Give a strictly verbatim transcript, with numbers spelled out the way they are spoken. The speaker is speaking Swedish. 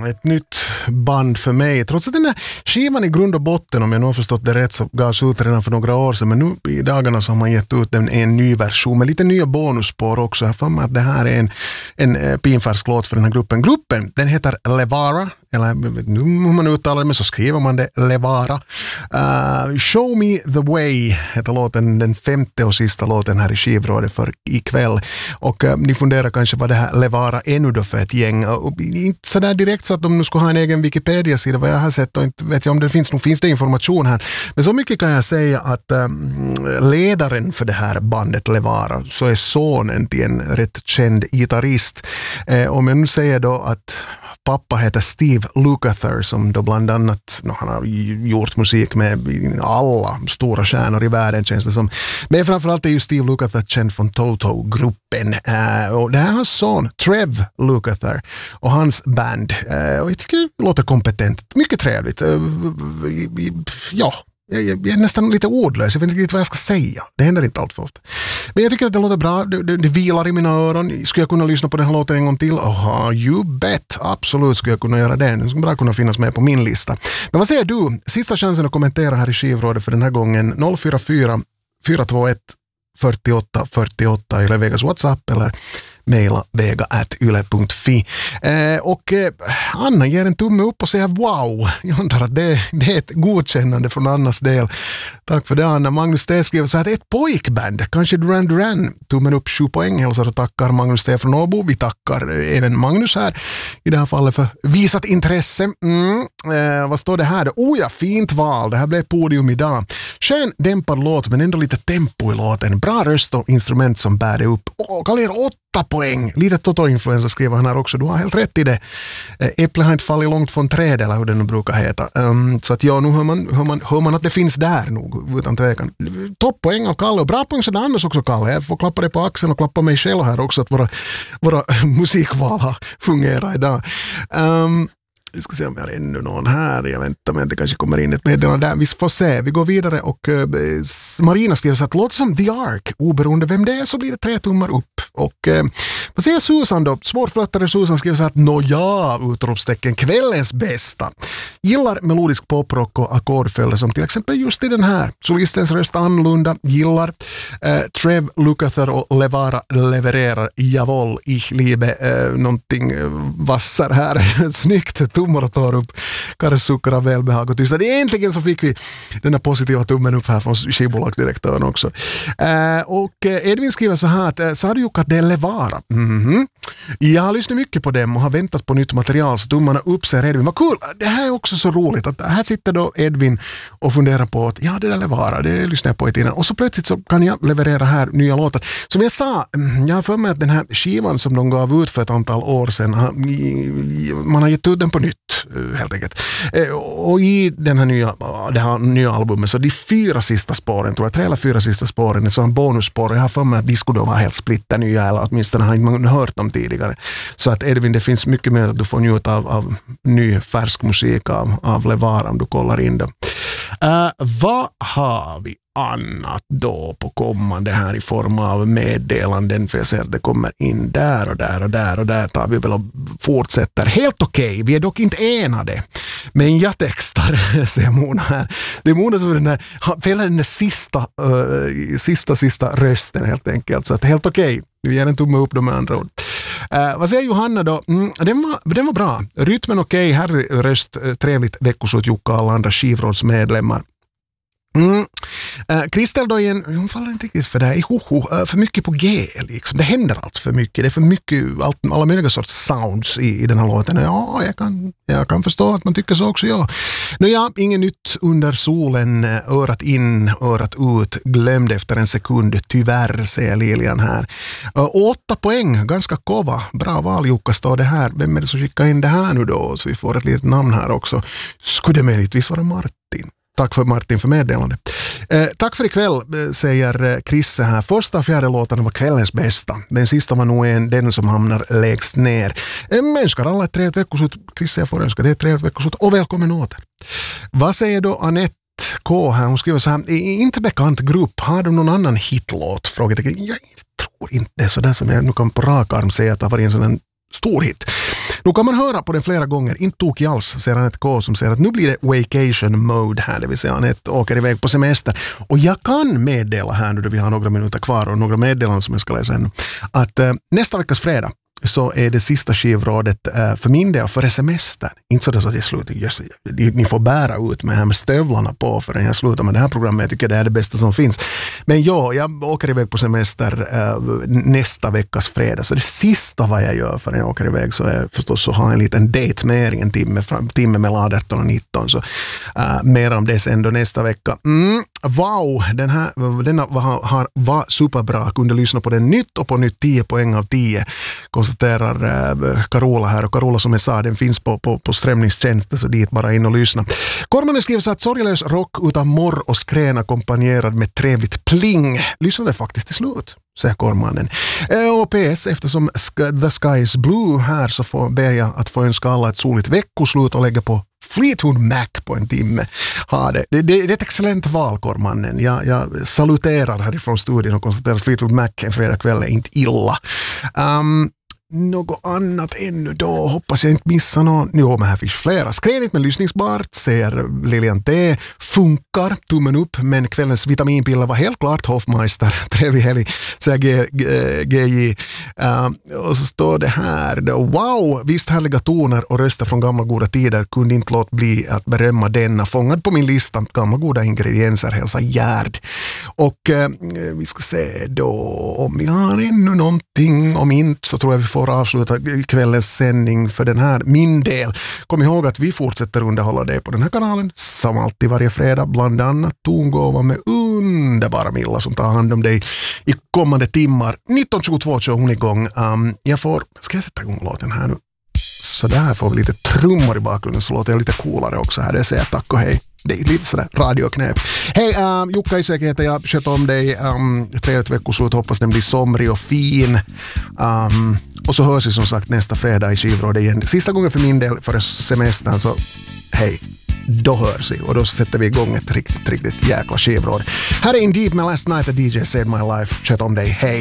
ett nytt band för mig. Trots att den här skivan i grund och botten, om jag nu har förstått det rätt, så gavs ut redan för några år sedan. Men nu i dagarna så har man gett ut en, en ny version med lite nya bonusspår också. Jag får mig att det här är en, en pinfärsk låt för den här gruppen. Gruppen, den heter Levara. Eller nu hur man uttalar det, men så skriver man det Levara. Uh, Show Me The Way heter låten, den femte och sista låten här i skivrådet för ikväll. Och uh, ni funderar kanske vad det här Levara är nu då för ett gäng. Uh, inte sådär direkt så att de nu ska ha en egen Wikipedia-sida vad jag har sett, och inte vet jag om det finns, nog finns det information här. Men så mycket kan jag säga att uh, ledaren för det här bandet Levara så är sonen till en rätt känd gitarrist. Uh, om jag nu säger då att pappa heter Steve Lukather som då bland annat, no, han har gjort musik med alla stora stjärnor i världen känns det som. Men framförallt är ju Steve Lukather känd från Toto-gruppen. Uh, och det här är hans son Trev Lukather och hans band. Uh, och jag tycker det låter kompetent. Mycket trevligt. Uh, ja. Jag, jag, jag är nästan lite ordlös. Jag vet inte riktigt vad jag ska säga. Det händer inte allt för ofta. Men jag tycker att det låter bra. Det, det, det vilar i mina öron. Skulle jag kunna lyssna på den här låten en gång till? Aha, you bet. Absolut skulle jag kunna göra det. Den skulle bra kunna finnas med på min lista. Men vad säger du? Sista chansen att kommentera här i skivrådet för den här gången. noll fyra fyra fyra två ett fyrtioåtta fyrtioåtta eller Vegas WhatsApp eller mejla vega at yle punkt fi. Eh, och eh, Anna ger en tumme upp och säger wow. Jag antar att det, det är ett godkännande från Annas del. Tack för det, Anna. Magnus T skriver så här, det är ett pojkband. Kanske Duran Duran. Tummen upp, sju poäng. Hälsar och tackar Magnus T från Åbo. Vi tackar även Magnus här i det här fallet för visat intresse. Mm. Eh, vad står det här? Oh ja, fint val. Det här blev podium idag. Skön dämpad låt men ändå lite tempo i låten. Bra röst och instrument som bär det upp. Åh, Kalir åtta poäng. Lite Toto-influensa skriver han här också. Du har helt rätt i det. Äpplet har inte fallit långt från träd eller hur det nu brukar heta. Um, så att ja, nu hör man, hör, man, hör man att det finns där nog utan tvekan. Topppoäng av Kalle och bra poäng så annars också Kalle. Jag får klappa dig på axeln och klappa mig själv här också att våra, våra musikval har fungerat idag. Um, Vi ska se om vi har ännu någon här. Jag väntar men det kanske kommer in ett meddelande där. Vi får se. Vi går vidare och uh, Marina skriver så att låter som The Ark. Oberoende vem det är så blir det tre tummar upp. Och uh, vad säger Susan då? Svårflöttare Susan skriver så att nåja, utropstecken, kvällens bästa. Gillar melodisk poprock och ackordföljder som till exempel just i den här. Solistens röst annorlunda. Gillar uh, Trev Lukather och Levara levererar Javol, ich liebe uh, någonting uh, vassar här. Snyggt. Tummar och tar upp karsuckar av välbehag och tystnad. Egentligen så fick vi den här positiva tummen upp här från skivbolagsdirektören också. Uh, och Edvin skriver så här att sa du Jukka att det är Levara? Mm-hmm. Jag har lyssnat mycket på dem och har väntat på nytt material så tummarna upp sig Edvin. Vad kul! Det här är också så roligt att här sitter då Edvin och funderar på att ja, det där Levara, det lyssnar jag på i tiden. Och så plötsligt så kan jag leverera här nya låtar. Som jag sa, jag har för mig att den här skivan som de gav ut för ett antal år sedan, man har gett ut den på nytt helt enkelt. Och i den här nya, det här nya albumet så de fyra sista spåren, tror jag, tre eller fyra sista spåren är sådana bonusspår. Jag har för mig att disco då var helt splitter nya eller åtminstone har man hört dem tidigare. Så att Edvin, det finns mycket mer att du får njuta av, av ny färsk musik av, av Levara om du kollar in det. Uh, vad har vi annat då på kommande här i form av meddelanden? För jag ser att det kommer in där och där och där och där tar vi väl och fortsätter. Helt okej, okay. Vi är dock inte enade. Men jag textar, säger Mona här. Det är Mona som är den här, fäller den där sista, uh, sista, sista rösten helt enkelt. Så att helt okej. Okay. Vi ger en tumme upp de andra ord. Uh, vad säger Johanna då? Mm, den, var, den var bra. Rytmen okej, okay. Här röst, uh, trevligt veckoslut Jukka och alla andra skivrådsmedlemmar. Mm. Uh, Kristel då igen, hon faller inte riktigt för det här. Uh, för mycket på G liksom. Det händer allt för mycket. Det är för mycket, allt, alla möjliga sorts sounds i, i den här låten. Ja, jag kan, jag kan förstå att man tycker så också, ja. Nu ja, inget nytt under solen. Örat in, örat ut. Glömde efter en sekund. Tyvärr, säger Lilian här. Uh, åtta poäng, ganska kova. Bra val, Jukka, står det här. Vem är det som skickar in det här nu då? Så vi får ett litet namn här också. Skulle det möjligtvis vara Martin? Tack för Martin för meddelande. Eh, tack för ikväll, säger Chris här. Första och fjärde låtarna var kvällens bästa. Den sista var nog en, den som hamnar lägst ner. Eh, men önskar alla ett trevligt veckoslut. Chris, jag får önska det ett trevligt veckoslut och välkommen åter. Vad säger då Anette K här? Hon skriver så här. Inte bekant grupp. Har de någon annan hitlåt? Frågetecken. Jag tror inte det är sådär som jag nu kan på rak arm säga att det har varit en sån stor hit. Nu kan man höra på den flera gånger, inte tog alls, säger han ett K som säger att nu blir det vacation mode här, det vill säga han ett åker iväg på semester. Och jag kan meddela här nu då vi har några minuter kvar och några meddelanden som jag ska läsa ännu, att äh, nästa veckas fredag så är det sista skivrådet äh, för min del för semester. Inte så att jag slutar, just, ni får bära ut med här med stövlarna på förrän jag slutar med det här programmet. Jag tycker det är det bästa som finns. Men ja, jag åker iväg på semester äh, nästa veckas fredag. Så det sista vad jag gör förrän jag åker iväg så är förstås att ha en liten date med er, en timme, fram, timme mellan arton och nitton. Så äh, mer om det sen då nästa vecka. Mm. Wow, den här denna var, har, var superbra. Kunde lyssna på den nytt och på nytt tio poäng av tio konstaterar äh, Carola här. Och Carola som jag sa, den finns på, på, på strömningstjänster så dit bara in och lyssna. Kormanen skriver så att sorglös rock utan morr och skräna kompanjerad med trevligt pling. Lyssnade faktiskt till slut, säger Kormanen. Och P S, eftersom The Sky is Blue här så får, ber jag att få önska alla ett soligt veckoslut och lägga på Fleetwood Mac på en timme. Ha det. Det, det, det är ett excellent val, Kormannen. Jag, jag saluterar härifrån studion och konstaterar att Fleetwood Mac en fredagkväll är inte illa. Um, Något annat ännu då, hoppas jag inte missar någon. Jo, men här finns flera. Skrädigt men lyssningsbart, säger Lilian T. Funkar, tummen upp, men kvällens vitaminpiller var helt klart Hoffmeister. Trevlig helg, säger G, G, G J. Uh, och så står det här då, wow, visst härliga toner och röster från gamla goda tider, kunde inte låta bli att berömma denna. Fångad på min lista, gamla goda ingredienser, hälsa Gärd. Och uh, vi ska se då om vi har ännu någonting, om inte så tror jag vi får avsluta kvällens sändning för den här min del. Kom ihåg att vi fortsätter underhålla dig på den här kanalen som alltid varje fredag, bland annat tongåva med underbara Milla som tar hand om dig i kommande timmar. nitton tjugotvå kör hon igång. Um, jag får, ska jag sätta igång låten här nu? Så där får vi lite trummor i bakgrunden så låter jag lite coolare också här. Det säger jag tack och hej. Det är lite sådär radioknäp. Hej, um, Jukka Isäki heter jag. Sköt om dig. Um, trevligt veckoslut. Hoppas den blir somrig och fin. Um, och så hörs vi som sagt nästa fredag i skivrådet igen. Sista gången för min del för semestern så hej. Då hörs vi och då sätter vi igång ett riktigt, riktigt jäkla skivråd. Här är In Deep med Last Night a D J Saved My Life. Sköt om dig. Hej.